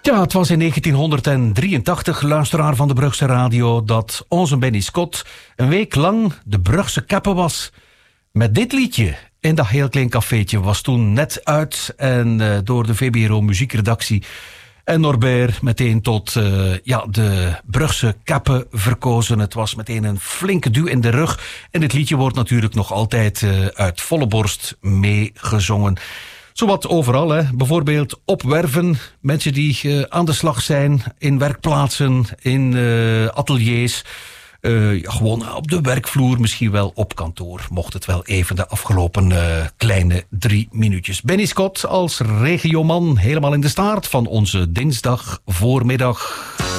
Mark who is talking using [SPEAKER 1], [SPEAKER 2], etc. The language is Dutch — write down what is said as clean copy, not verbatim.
[SPEAKER 1] Ja, het was in 1983, luisteraar van de Brugse Radio, dat onze Benny Scott een week lang de Brugse Kappen was. Met dit liedje in dat heel klein cafeetje was toen net uit en door de VBRO muziekredactie en Norbert meteen tot de Brugse Kappen verkozen. Het was meteen een flinke duw in de rug en het liedje wordt natuurlijk nog altijd uit volle borst meegezongen. Zowat overal, hè. Bijvoorbeeld op werven, mensen die aan de slag zijn in werkplaatsen, in ateliers, gewoon op de werkvloer, misschien wel op kantoor, mocht het wel even de afgelopen kleine 3 minuutjes. Benny Scott als regioman helemaal in de staart van onze dinsdag voormiddag.